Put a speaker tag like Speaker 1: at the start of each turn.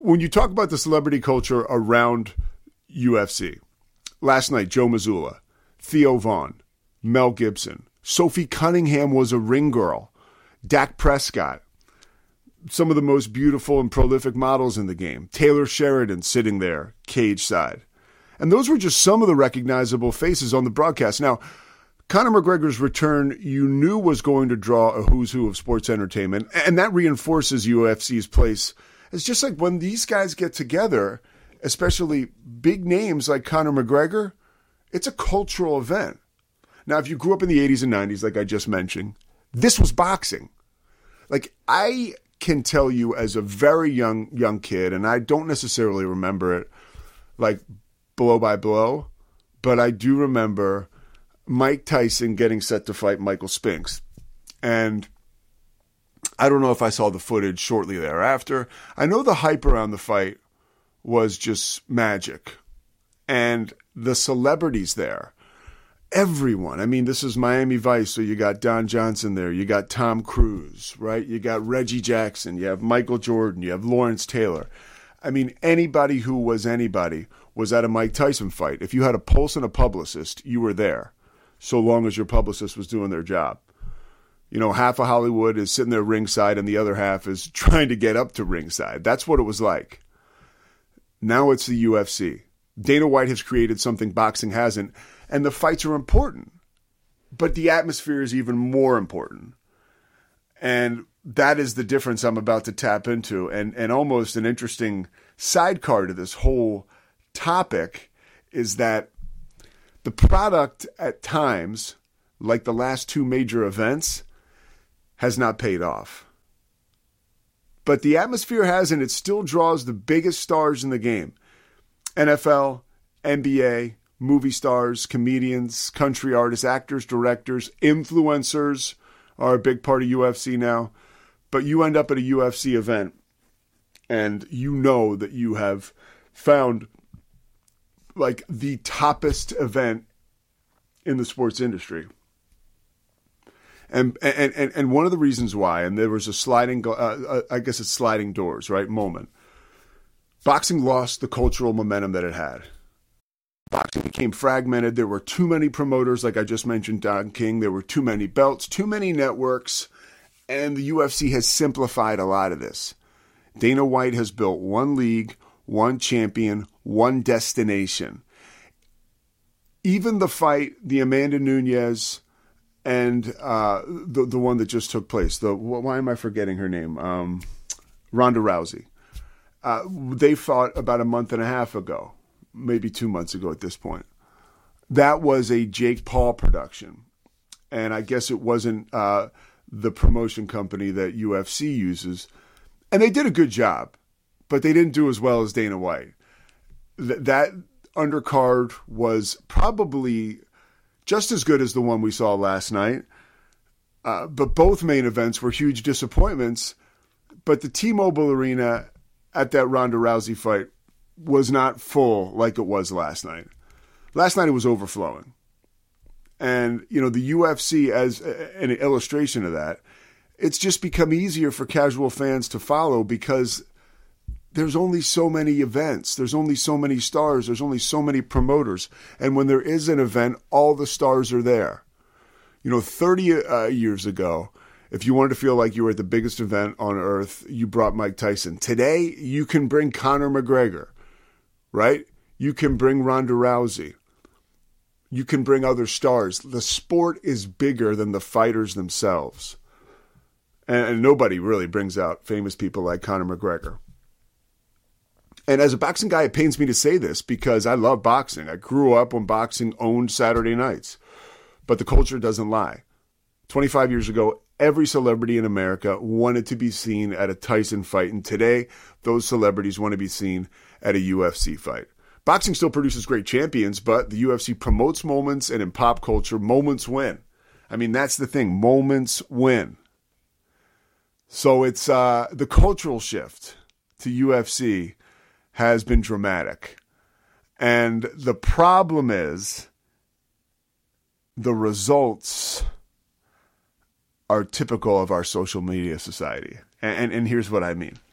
Speaker 1: when you talk about the celebrity culture around UFC, last night, Joe Mazzulla, Theo Vaughn, Mel Gibson, Sophie Cunningham was a ring girl, Dak Prescott, some of the most beautiful and prolific models in the game, Taylor Sheridan sitting there, cage side. And those were just some of the recognizable faces on the broadcast. Now, Conor McGregor's return, you knew was going to draw a who's who of sports entertainment, and that reinforces UFC's place. It's just like when these guys get together, especially big names like Conor McGregor, it's a cultural event. Now, if you grew up in the 80s and 90s, like I just mentioned, this was boxing. Like, I can tell you as a very young kid, and I don't necessarily remember it like blow by blow, but I do remember Mike Tyson getting set to fight Michael Spinks. And I don't know if I saw the footage shortly thereafter. I know the hype around the fight was just magic. And the celebrities there, everyone. I mean, this is Miami Vice, so you got Don Johnson there. You got Tom Cruise, right? You got Reggie Jackson. You have Michael Jordan. You have Lawrence Taylor. I mean, anybody who was anybody was at a Mike Tyson fight. If you had a pulse and a publicist, you were there, so long as your publicist was doing their job. You know, half of Hollywood is sitting there ringside and the other half is trying to get up to ringside. That's what it was like. Now it's the UFC. Dana White has created something boxing hasn't, and the fights are important. But the atmosphere is even more important. And that is the difference I'm about to tap into. And almost an interesting sidecar to this whole topic is that the product at times, like the last two major events, has not paid off. But the atmosphere has, and it still draws the biggest stars in the game. NFL, NBA, movie stars, comedians, country artists, actors, directors, influencers are a big part of UFC now. But you end up at a UFC event and you know that you have found like the toppest event in the sports industry. And one of the reasons why, and there was a sliding, I guess it's sliding doors, right, moment. Boxing lost the cultural momentum that it had. Boxing became fragmented. There were too many promoters, like I just mentioned, Don King. There were too many belts, too many networks, and the UFC has simplified a lot of this. Dana White has built one league, one champion, one destination. Even the fight, the Amanda Nunes and the one that just took place, why am I forgetting her name? Ronda Rousey. They fought about a month and a half ago, maybe 2 months ago at this point. That was a Jake Paul production. And I guess it wasn't the promotion company that UFC uses. And they did a good job, but they didn't do as well as Dana White. That undercard was probably just as good as the one we saw last night. But both main events were huge disappointments. But the T-Mobile Arena at that Ronda Rousey fight was not full like it was last night. Last night it was overflowing. And, you know, the UFC, as an illustration of that, it's just become easier for casual fans to follow because there's only so many events. There's only so many stars. There's only so many promoters. And when there is an event, all the stars are there. You know, 30 years ago, if you wanted to feel like you were at the biggest event on earth, you brought Mike Tyson. Today, you can bring Conor McGregor, right? You can bring Ronda Rousey. You can bring other stars. The sport is bigger than the fighters themselves. And nobody really brings out famous people like Conor McGregor. And as a boxing guy, it pains me to say this because I love boxing. I grew up when boxing owned Saturday nights. But the culture doesn't lie. 25 years ago, every celebrity in America wanted to be seen at a Tyson fight. And today, those celebrities want to be seen at a UFC fight. Boxing still produces great champions, but the UFC promotes moments, and in pop culture, moments win. I mean, that's the thing. Moments win. So it's the cultural shift to UFC has been dramatic. And the problem is the results are typical of our social media society. And here's what I mean.